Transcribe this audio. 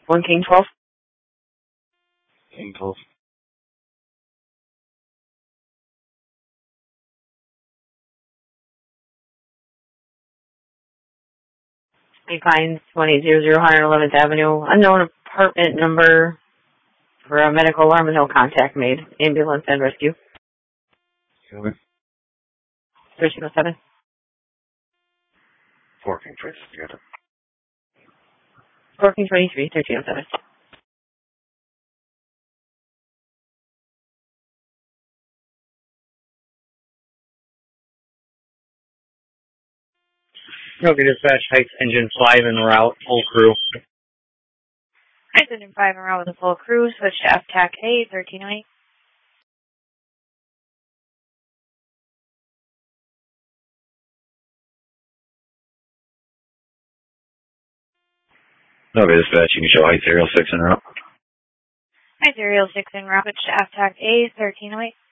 1 King 12. King 12. Finds 2800 111th Avenue. Unknown apartment number for a medical alarm and no contact made. Ambulance and rescue. Okay. 1307. 4 King 23. Got it. 4 King 23, 1307. Okay, dispatch, Heights Engine 5 en route, full crew. Heights Engine 5 en route with a full crew. Switch to FTAC A, 1308. Okay, dispatch, you can show Heights Aerial 6 en route. Heights Aerial 6 en route. Switch to FTAC A, 1308.